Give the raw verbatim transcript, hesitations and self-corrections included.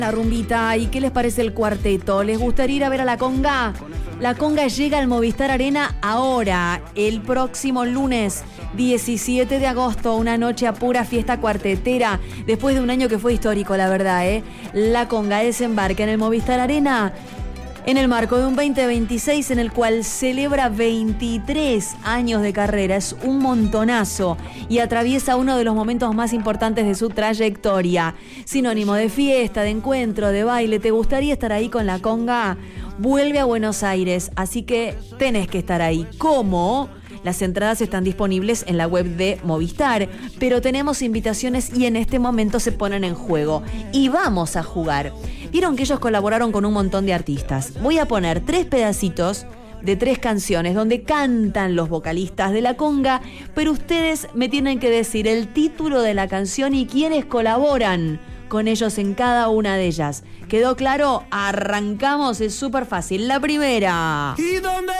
La rumbita, ¿y qué les parece el cuarteto? ¿Les gustaría ir a ver a La Conga? La Conga llega al Movistar Arena ahora, el próximo lunes diecisiete de agosto, una noche a pura fiesta cuartetera, después de un año que fue histórico, la verdad, ¿eh? La Conga desembarca en el Movistar Arena en el marco de un veinte veintiséis en el cual celebra veintitrés años de carrera. Es un montonazo y atraviesa uno de los momentos más importantes de su trayectoria. Sinónimo de fiesta, de encuentro, de baile. ¿Te gustaría estar ahí con La Conga? Vuelve a Buenos Aires, así que tenés que estar ahí. ¿Cómo? Las entradas están disponibles en la web de Movistar, pero tenemos invitaciones y en este momento se ponen en juego. Y vamos a jugar. Vieron que ellos colaboraron con un montón de artistas. Voy a poner tres pedacitos de tres canciones donde cantan los vocalistas de La Conga, pero ustedes me tienen que decir el título de la canción y quiénes colaboran con ellos en cada una de ellas. ¿Quedó claro? Arrancamos, es súper fácil. La primera. ¿Y dónde